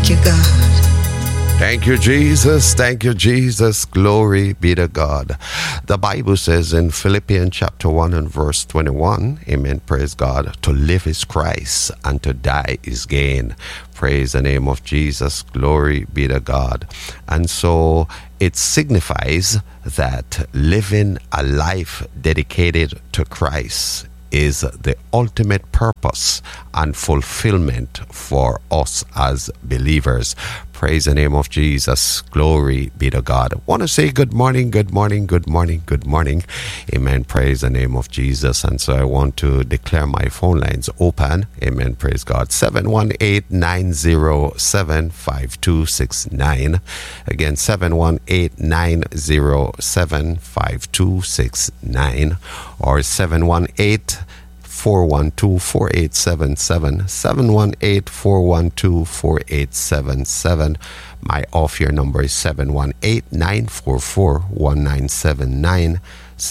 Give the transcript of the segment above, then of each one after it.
Thank you, God. Thank you, Jesus. Thank you, Jesus. Glory be to God. The Bible says in Philippians chapter 1 and verse 21, amen, praise God, to live is Christ and to die is gain. Praise the name of Jesus. Glory be to God. And so it signifies that living a life dedicated to Christ is the ultimate purpose and fulfillment for us as believers. Praise the name of Jesus. Glory be to God. I want to say good morning, good morning, good morning, good morning. Amen. Praise the name of Jesus. And so I want to declare my phone lines open. Amen. Praise God. 718-907-5269. Again, 718-907-5269 or 718-412-4877, 718-412-4877. My off-air number is 718-944-1979,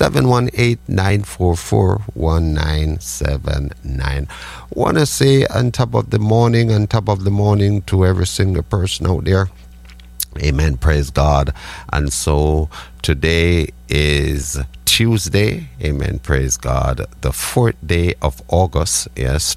718-944-1979. Want to say on top of the morning to every single person out there, amen, praise God. And so today is Tuesday, amen, praise God, the 4th day of August, yes,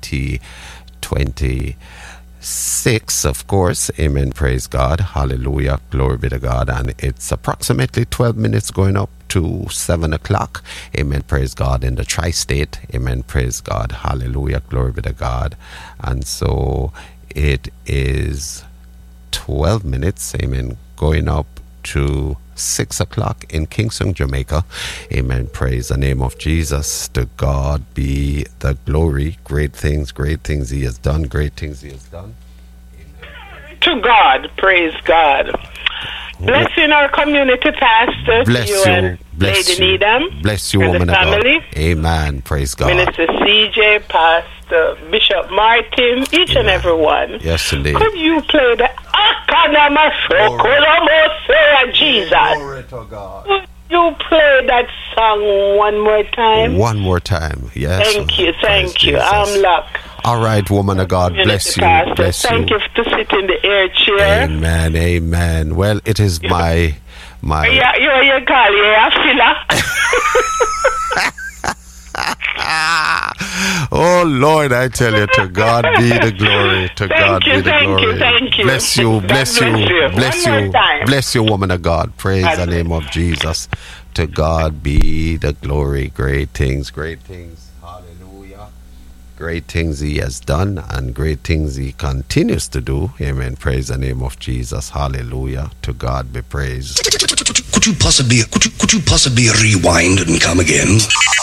2026, of course, amen, praise God, hallelujah, glory be to God. And it's approximately 12 minutes going up to 7 o'clock, amen, praise God, in the tri-state, amen, praise God, hallelujah, glory be to God. And so it is 12 minutes, amen, going up to 6 o'clock in Kingston, Jamaica. Amen. Praise the name of Jesus. To God be the glory. Great things He has done. Great things He has done. Amen. To God. Praise God. Blessing our community, Pastor. Bless you. Bless Lady you. Needham. Bless you, and woman the of family. God. Amen. Praise God. Minister CJ, Pastor Bishop Martin, each and every one. Yes, indeed. Could you play the Jesus? Glory to God. Could you play that song one more time? One more time. Yes. Thank you. Praise Jesus. I'm luck. All right, woman of God, bless you. Pastor. Bless Thank you. you to sit in the air chair. Amen. Amen. Well, it is my. Yeah, you call you a filler. Oh Lord, I tell you, to God be the glory. To God be the glory. Thank you. Bless you, bless you, bless you, woman of God. Praise the name of Jesus. To God be the glory. Great things. Hallelujah. Great things He has done and great things He continues to do. Amen. Praise the name of Jesus. Hallelujah. To God be praised. Could you possibly rewind and come again?